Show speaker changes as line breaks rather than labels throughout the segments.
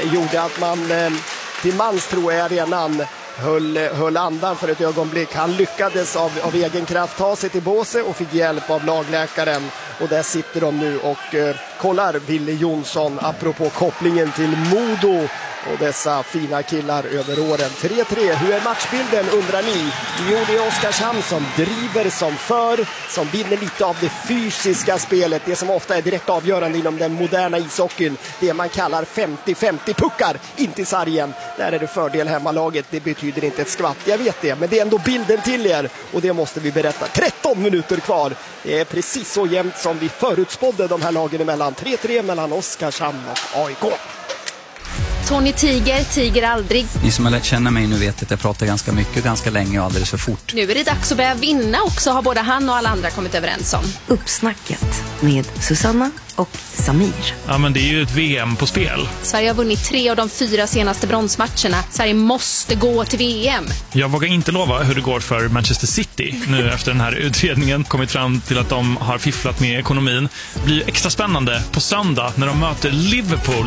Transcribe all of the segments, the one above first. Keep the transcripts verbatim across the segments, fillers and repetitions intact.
gjorde att man eh, till mans tror jag arenan höll, höll andan för ett ögonblick. Han lyckades av, av egen kraft ta sig till båse och fick hjälp av lagläkaren. Och där sitter de nu och eh, kollar Ville Jonsson apropå kopplingen till Modo och dessa fina killar över åren. tre tre, hur är matchbilden undrar ni? Jo, det är Oskarshamn som driver, som för, som vinner lite av det fysiska spelet. Det som ofta är direkt avgörande inom den moderna ishockeyn. Det man kallar femtio femtio puckar, inte i sargen. Där är det fördel hemmalaget, det betyder inte ett skvatt. Jag vet det, men det är ändå bilden till er. Och det måste vi berätta. tretton minuter kvar. Det är precis så jämnt som vi förutspådde de här lagen emellan. tre tre mellan Oskarshamn och A I K.
Tony Tiger, Tiger aldrig.
Ni som har lärt känna mig nu vet att jag pratar ganska mycket, ganska länge och alldeles för fort.
Nu är det dags att börja vinna också, har både han och alla andra kommit överens om.
Uppsnacket med Susanna och Samir.
Ja, men det är ju ett V M på spel.
Sverige har vunnit tre av de fyra senaste bronsmatcherna. Sverige måste gå till V M.
Jag vågar inte lova hur det går för Manchester City nu efter den här utredningen. Kommit fram till att de har fifflat med ekonomin. Det blir extra spännande på söndag när de möter Liverpool.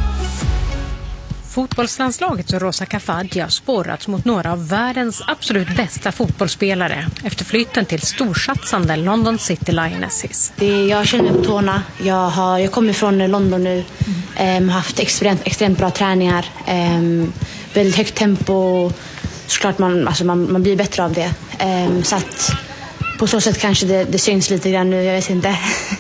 Fotbollslandslagets Rosa Kafaji har spårats mot några av världens absolut bästa fotbollsspelare efter flytten till storsatsande London City Lionesses.
Det jag känner på tårna. Jag, har, jag kommer från London nu. Mm. Har haft extremt, extremt bra träningar. Um, väldigt högt tempo. Såklart man, alltså man, man blir bättre av det. Um, så att på så sätt kanske det, det syns lite grann nu. Jag vet inte.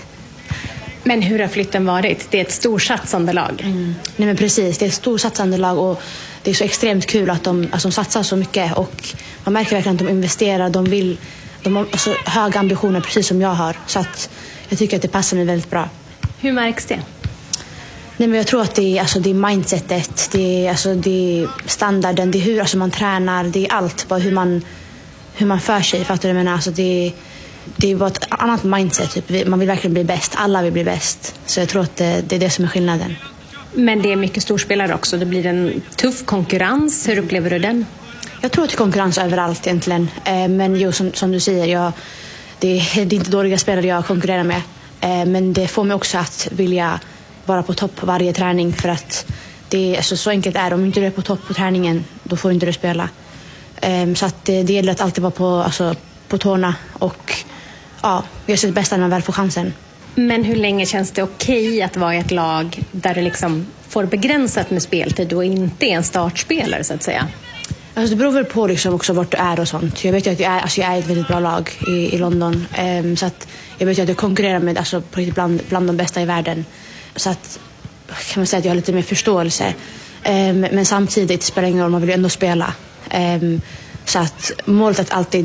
Men hur har flytten varit? Det är ett storsatsande lag.
Mm. Nej men precis, det är ett storsatsande lag och det är så extremt kul att de, alltså, de satsar så mycket och man märker verkligen att de investerar, de vill, de har alltså, höga ambitioner precis som jag har. Så att jag tycker att det passar mig väldigt bra.
Hur märks det?
Nej men jag tror att det är, alltså, det är mindsetet, det är, alltså, det är standarden, det är hur alltså, man tränar, det är allt, bara hur man, hur man för sig, fattar du? Men alltså, det är Det är bara ett annat mindset. Typ. Man vill verkligen bli bäst. Alla vill bli bäst. Så jag tror att det, det är det som är skillnaden.
Men det är mycket storspelare också. Det blir en tuff konkurrens. Hur upplever du den?
Jag tror att det är konkurrens överallt egentligen. Men jo, som, som du säger, jag, det, är, det är inte dåliga spelare jag konkurrerar med. Men det får mig också att vilja vara på topp på varje träning. För att det är, alltså, så enkelt är det. Om inte du är på topp på träningen, då får inte du spela. Så att det, det gäller att alltid vara på, alltså, på tårna och ja, jag ser det bästa när man väl får chansen.
Men hur länge känns det okej att vara i ett lag där du liksom får begränsat med speltid och inte är en startspelare så att säga?
Alltså det beror väl på liksom också vart du är och sånt. Jag vet ju att jag är, alltså jag är ett väldigt bra lag i, i London. Um, så att jag vet ju att jag konkurrerar med alltså, bland, bland de bästa i världen. Så att kan man säga att jag har lite mer förståelse. Um, men samtidigt spelar det ingen roll, man vill ju ändå spela. Um, så att målet är alltid